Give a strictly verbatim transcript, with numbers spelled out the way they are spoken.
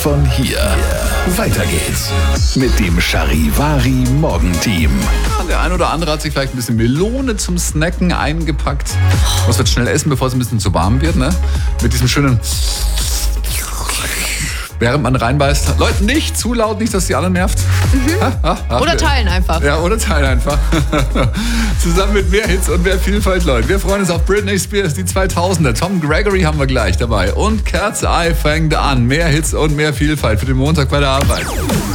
von hier. Weiter geht's mit dem Charivari Morgenteam. Ja, der ein oder andere hat sich vielleicht ein bisschen Melone zum Snacken eingepackt. Muss jetzt schnell essen, bevor es ein bisschen zu warm wird, ne? Mit diesem schönen... Während man reinbeißt. Leute, nicht zu laut, nicht, dass die anderen nervt. Mhm. Ha, ha, ha. Oder teilen einfach. Ja, oder teilen einfach. Zusammen mit mehr Hits und mehr Vielfalt, Leute. Wir freuen uns auf Britney Spears, die zweitausender. Tom Gregory haben wir gleich dabei. Und Cat's Eye fängt an. Mehr Hits und mehr Vielfalt für den Montag bei der Arbeit.